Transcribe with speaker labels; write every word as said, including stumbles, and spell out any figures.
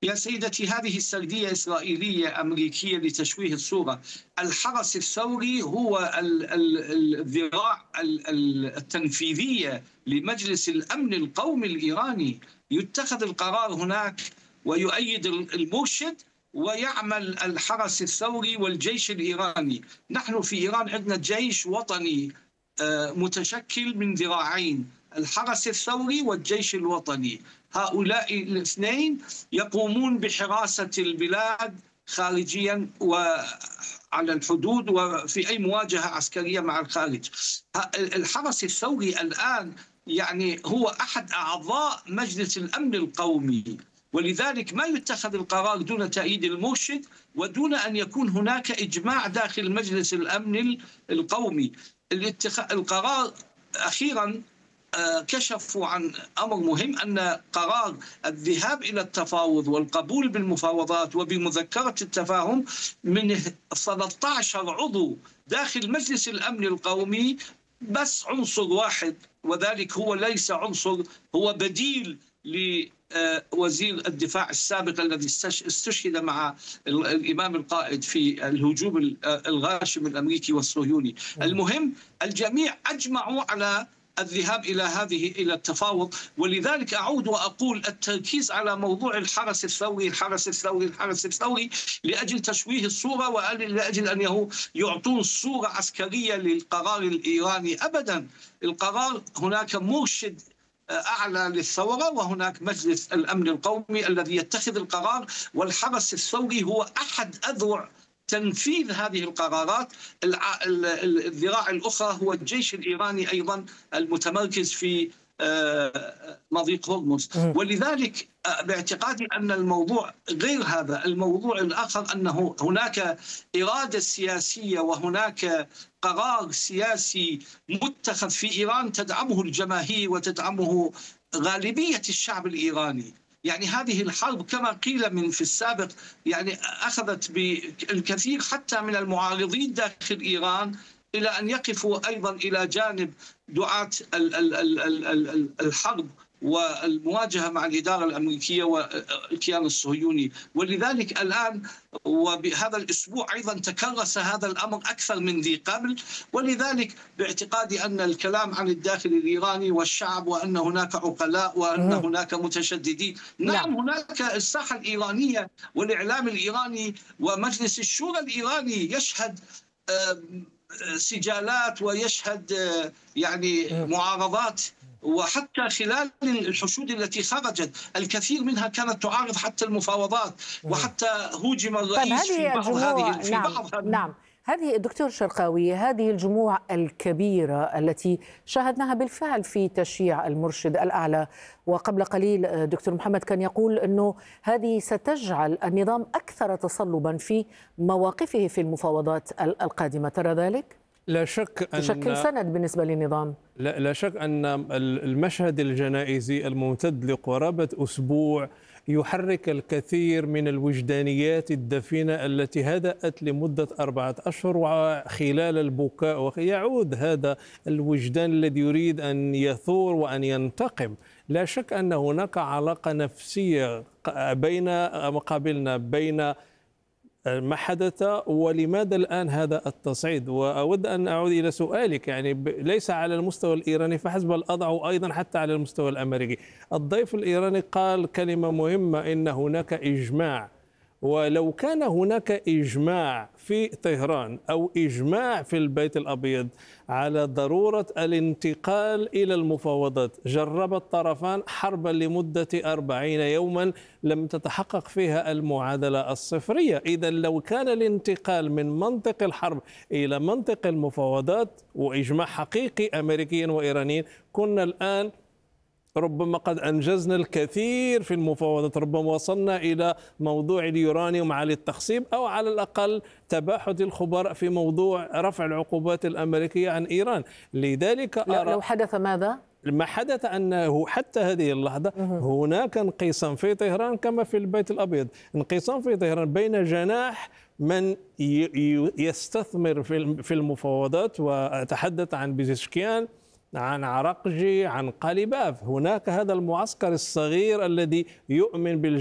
Speaker 1: يا سيدتي، هذه سردية إسرائيلية أمريكية لتشويه الصورة. الحرس الثوري هو الذراع التنفيذية لمجلس الأمن القومي الإيراني، يتخذ القرار هناك ويؤيد المرشد ويعمل الحرس الثوري والجيش الإيراني. نحن في إيران عندنا جيش وطني متشكل من ذراعين، الحرس الثوري والجيش الوطني. هؤلاء الاثنين يقومون بحراسة البلاد خارجيا وعلى الحدود وفي أي مواجهة عسكرية مع الخارج. الحرس الثوري الآن يعني هو أحد أعضاء مجلس الأمن القومي، ولذلك ما يتخذ القرار دون تأييد المرشد ودون أن يكون هناك إجماع داخل مجلس الأمن القومي. القرار أخيرا كشفوا عن أمر مهم، أن قرار الذهاب إلى التفاوض والقبول بالمفاوضات وبمذكرة التفاهم من ثلاثة عشر عضو داخل مجلس الأمن القومي بس عنصر واحد، وذلك هو ليس عنصر، هو بديل لوزير الدفاع السابق الذي استشهد مع الإمام القائد في الهجوم الغاشم الأمريكي والصهيوني. المهم الجميع أجمعوا على الذهاب إلى هذه إلى التفاوض، ولذلك أعود وأقول التركيز على موضوع الحرس الثوري الحرس الثوري الحرس الثوري لأجل تشويه الصورة ولأجل أن يعطون صورة عسكرية للقرار الإيراني. أبدا، القرار هناك مرشد أعلى للثورة وهناك مجلس الأمن القومي الذي يتخذ القرار، والحرس الثوري هو أحد أذرع تنفيذ هذه القرارات. الذراع الأخرى هو الجيش الإيراني أيضا المتمركز في مضيق هرمز. ولذلك باعتقادي أن الموضوع غير هذا، الموضوع الآخر أنه هناك إرادة سياسية وهناك قرار سياسي متخذ في إيران تدعمه الجماهير وتدعمه غالبية الشعب الإيراني. يعني هذه الحرب كما قيل من في السابق يعني أخذت بالكثير حتى من المعارضين داخل إيران إلى أن يقفوا أيضا إلى جانب دعاة الحرب والمواجهة مع الإدارة الأمريكية والكيان الصهيوني. ولذلك الآن وبهذا الأسبوع أيضا تكرس هذا الأمر أكثر من ذي قبل. ولذلك باعتقادي أن الكلام عن الداخل الإيراني والشعب وأن هناك عقلاء وأن هناك متشددين، نعم هناك الساحة الإيرانية والإعلام الإيراني ومجلس الشورى الإيراني يشهد سجالات ويشهد يعني معارضات، وحتى خلال الحشود التي خرجت الكثير منها كانت تعارض حتى المفاوضات، وحتى هوجم الرئيس في بعض هذه في
Speaker 2: نعم
Speaker 1: بعض
Speaker 2: نعم هذه الدكتور شرقاوي، هذه الجموع الكبيرة التي شاهدناها بالفعل في تشييع المرشد الأعلى، وقبل قليل دكتور محمد كان يقول أنه هذه ستجعل النظام أكثر تصلبا في مواقفه في المفاوضات القادمة، ترى ذلك؟
Speaker 3: لا شك أن
Speaker 2: تشكل سند بالنسبة للنظام.
Speaker 3: لا, لا شك أن المشهد الجنائزي الممتد لقرابة أسبوع يحرك الكثير من الوجدانيات الدفينة التي هدأت لمدة أربعة أشهر، وخلال البكاء ويعود هذا الوجدان الذي يريد أن يثور وأن ينتقم. لا شك أن هناك علاقة نفسية بين مقابلنا بين ما حدث ولماذا الآن هذا التصعيد. وأود أن أعود إلى سؤالك، يعني ليس على المستوى الإيراني فحسب، بل أضع أيضا حتى على المستوى الأمريكي. الضيف الإيراني قال كلمة مهمة، إن هناك إجماع، ولو كان هناك إجماع في طهران أو إجماع في البيت الأبيض على ضرورة الانتقال إلى المفاوضات، جرب الطرفان حربا لمدة أربعين يوما لم تتحقق فيها المعادلة الصفرية. إذا لو كان الانتقال من منطق الحرب إلى منطق المفاوضات وإجماع حقيقي أمريكي وإيراني، كنا الآن ربما قد أنجزنا الكثير في المفاوضات، ربما وصلنا إلى موضوع اليورانيوم على التخصيب، أو على الأقل تباحث الخبراء في موضوع رفع العقوبات الأمريكية عن إيران. لذلك
Speaker 2: أرى لو حدث ماذا؟
Speaker 3: ما حدث أنه حتى هذه اللحظة هناك انقسام في طهران كما في البيت الأبيض، انقسام في طهران بين جناح من يستثمر في المفاوضات، وأتحدث عن بيزشكيان، عن عرقجي، عن قاليباف. هناك هذا المعسكر الصغير الذي يؤمن بالجناح